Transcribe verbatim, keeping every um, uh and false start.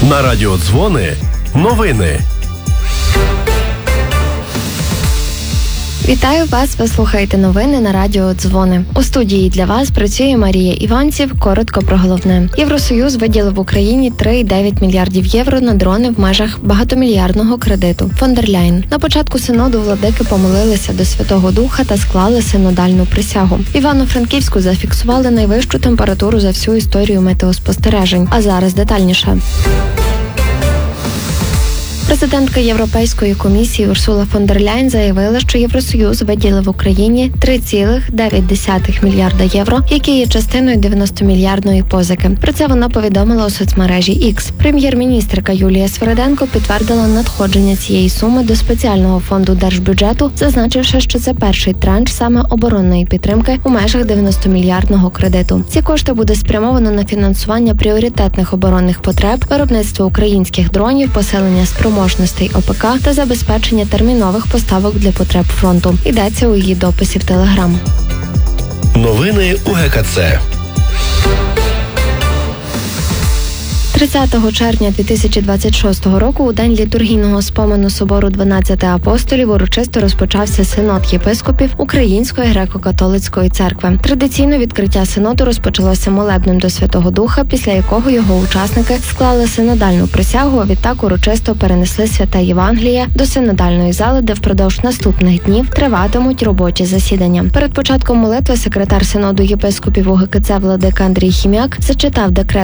На радіо Дзвони новини. Вітаю вас, ви слухаєте новини на радіо Дзвони. У студії для вас працює Марія Іванців. Коротко про головне. Євросоюз виділив Україні три цілих дев'ять мільярдів євро на дрони в межах багатомільярдного кредиту. Фон дер Ляєн. На початку синоду владики помолилися до Святого Духа та склали синодальну присягу. В Івано-Франківську зафіксували найвищу температуру за всю історію метеоспостережень. А зараз детальніше. Президентка Європейської комісії Урсула фон дер Ляєн заявила, що Євросоюз виділив Україні три цілих дев'ять мільярда євро, які є частиною дев'яностомільярдної позики. Про це вона повідомила у соцмережі Ікс. Прем'єр-міністерка Юлія Свериденко підтвердила надходження цієї суми до спеціального фонду держбюджету, зазначивши, що це перший транш саме оборонної підтримки у межах дев'яностомільярдного кредиту. Ці кошти буде спрямовано на фінансування пріоритетних оборонних потреб, виробництво українських дронів, посилення спроможностей можностей ОПК та забезпечення термінових поставок для потреб фронту. Йдеться у її дописі в Телеграм. Новини у ГКЦ. тридцятого червня дві тисячі двадцять шостого року, у день літургійного спомену собору дванадцяти апостолів, урочисто розпочався синод єпископів Української греко-католицької церкви. Традиційно відкриття синоду розпочалося молебнем до Святого Духа, після якого його учасники склали синодальну присягу, а відтак урочисто перенесли святе Євангеліє до синодальної зали, де впродовж наступних днів триватимуть робочі засідання. Перед початком молитви секретар синоду єпископів УГКЦ владика Андрій Хім'як зачитав декрет